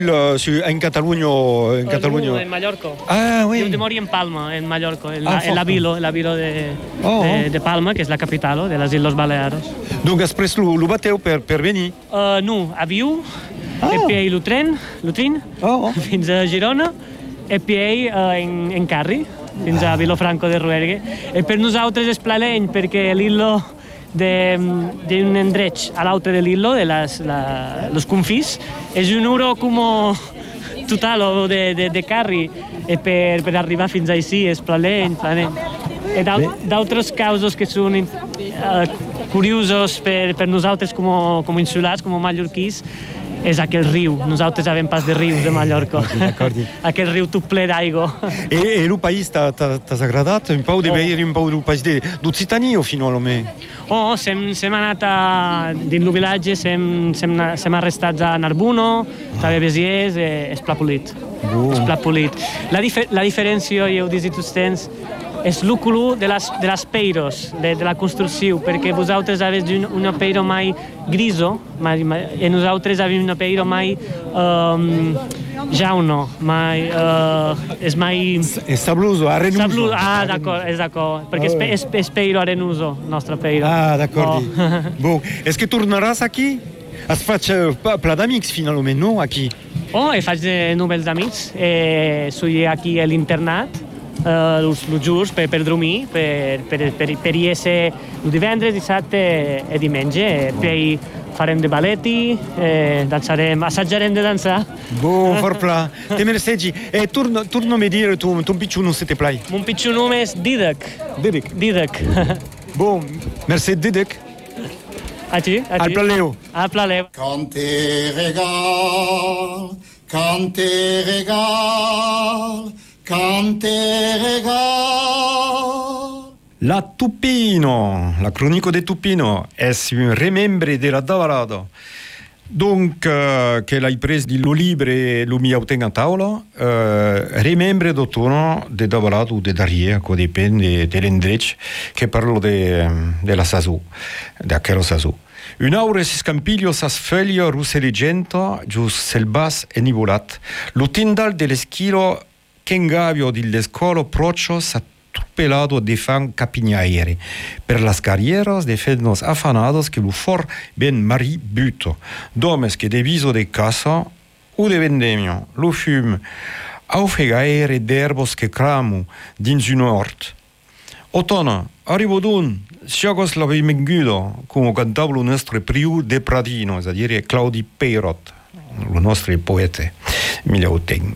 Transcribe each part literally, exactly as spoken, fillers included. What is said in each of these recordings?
Le, sur, en Catalunya, en uh, Catalunya. No, en Mallorca. Ah, oui. Jo de morir en Palma, en Mallorca, en, ah, la, en la vila, la vila de, oh, de, de Palma, que és la capital de les Illes Balears. Donc després lo bateu per, per venir? Uh, no, a Viu, ah. e poi lo tren, lo tren, oh. fins a Girona, e poi uh, en, en carri, fins a Vilafranco de Ruergue. E per nosaltres és planeny, perquè l'illo d'un endreig a l'altre de l'illo, de les, la, los confis, és un euro com total de, de, de carri, e per, per arribar fins així és planeny, planeny. E d'altres causes que són uh, curiosos per, per nosaltres com, com insulars, com mallorquís, és aquell riu. Nosaltres avem pas de rius de Mallorca. Aquell riu tot ple d'aigua. E, e el país t'ha agradat? Un peu de veure un peu del país d'Occitania, finalment? Oh, sem, sem anat a, dins el vilatge, sem, sem, sem arrestats a Narbuno, ah. a Béziers, eh, és pla polit. Oh. És pla polit. La, difer, la diferència, jo ho dic tots temps, és el color de les, de les peiros, de, de la construcció, perquè vosaltres avez un, una peiro mai griso, mai, mai, i nosaltres avem una peiro mai um, jauno, mai, uh, és mai... És sabloso, arenoso. Sabloso, ah, d'acord, és d'acord, perquè és, és, és peiro arenoso, nostre peiro. Ah, d'acord. Oh. Bon, és que tornaràs aquí? Es faig uh, pla d'amics, finalment, no, aquí? Oh, e faig de novells amics, e soy aquí a l'internat, Uh, els jurs per, per dormir, per, per, per, per essere el divendres, dissabte e diumenge. E poi farem de balletti, eh, danzarem, assaggerem de dansar. Bon, fort pla. Te mercegi. E torna, torna a dire tu, ton picciuno se te plai. Mon picciuno és Didac. Didac. Didac. Bon, merci Didac. A ti, a ti. Al plaleo. Al plaleo. Quand te regal, quand te regal, quand te regal. La Tupino, la cronico de Tupino, è un remembre della Davarado. Donc, uh, che l'hai preso di lo libre, lo mi auten a tavola, uh, remembre do tono de Davarado de Darie, che dipende dell'endreccio, che parlo de, della Sasù, de aquello Sasù. Un aure si scampiglio sa sfeglia russelegento, gius selbas e nivolat, lo tindal dell'eschilo Kengavio di l'escolo procio sa tupelado de fan capignaire per las carrieras de fednos afanados que lo for ben mari buto, domes que de viso de casa o de vendemio, lo fum, aufegaere d'erbos que cramu dins un hort. Otona, arrivo d'un, siagos la benvengudo, come cantava lo nostro priu de Pradino, è a dire Claudi Peirot, lo nostro poeta, Miliauten.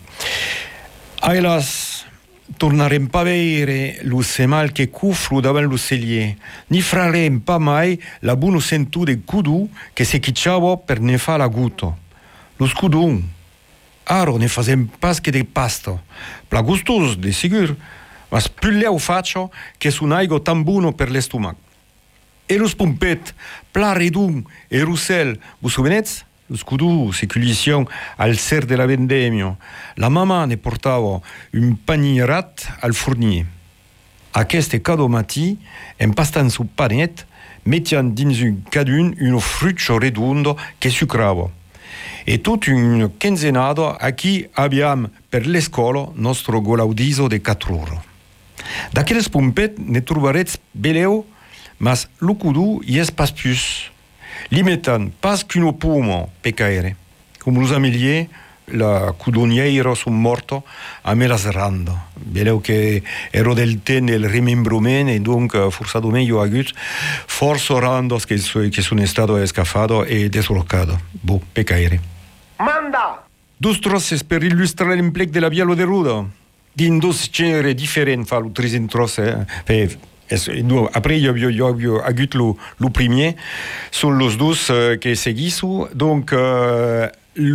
Ailas tornarem pa veire lo semal che cufru davant lo cellier, ni frarem pa mai la buona sentu de cudu che se chicciavo per ne fa la guto. Lo scudun, aro ne fasem pas che de pasto, pla gustos, de sigur, ma spülleu faccio che sun aigo tan buono per l'estomac. E lo spompet, pla redun e russel, vos souvenez? Lo scudo, seculition al ser de la vendemio. La mamma ne portava un panirat al fournier. Aquest cado matí, empastant su panet, mettian dins un cadun uno fruccio redondo che sucrava. E tot un quinzenado a chi abbiam per l'escolo nostro golaudiso de quattr'oro. D'aquelles pompet ne trobarets beleu, mas lo cudu ies pas plus. Limetan pas qu'uno pomo pecaere. Come los amilier, la cudoniera son morto a me las rando. Beleu che ero del ten del rimembrumen e donc forzado meglio agut, forzo randos che, che sono stato escafado e deslocado. Bo, pecaere. Manda! Dos trosses per illustrare l'implec de la bielo de rudo. Din dos genere different fa lo trisin trosse, eh, après, il y a eu le premier, sont les deux qui seguissent. Donc, euh,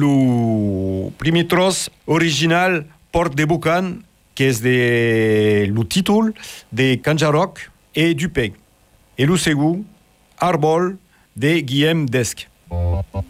le premier tros original, Porte de Boucan, qui est de, le titre de Kanjarok et Dupay. Et le second, Arbol, de Guillaume Desque.